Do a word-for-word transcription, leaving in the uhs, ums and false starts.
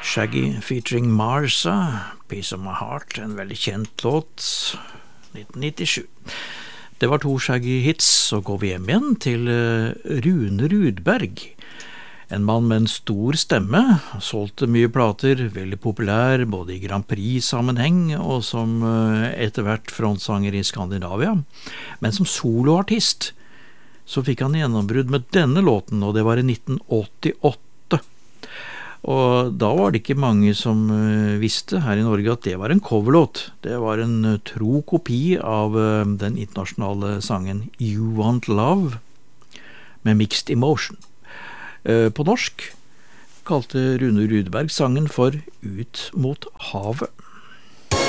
Shaggy featuring Marsa, Piece of My Heart, en veldig kjent låt, nitten nittisju. Det var to Shaggy-hits, så går vi hjem igjen til Rune Rudberg. En mann med en stor stemme, solgte mye plater, veldig populær både i Grand Prix-sammenheng og som etter hvert frontsanger i Skandinavia. Men som soloartist så fikk han gjennombrudd med denne låten, og det var i nitten åttiåtte. Og da var det ikke mange som visste her i Norge at det var en coverlåt. Det var en tro kopi av den internasjonale sangen You Want Love med Mixed Emotion. På norsk kalte Rune Rudberg sangen for Ut mot havet.